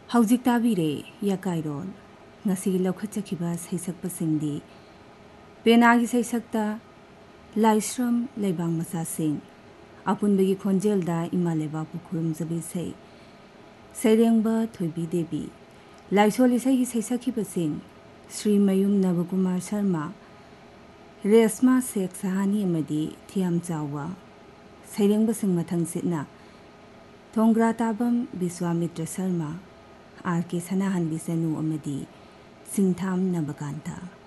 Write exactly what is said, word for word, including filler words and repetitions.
हौजिक ताबीरे याकाइरोन ngasi लौखचखिबा सैसकपसिंगदी पेनागी सैसकता Laishram Lebang मसासिंग अपुनबगी खोंजेलदा इमा लेबाकु खुरुमजबी सै सैरेंगबा थोइबी देवी लाइसोली saggy सैसखिबसिंग Shri Mayum नवकुमार Sharma Reshma Sheikh Sahani अमदी Thiyam चावा सैरेंगबसिंग मथंगसिना थोंग्रा ताबम विश्वामित्र शर्मा आर के सनाहन बिसनु अमदी सिंथाम नबकांता।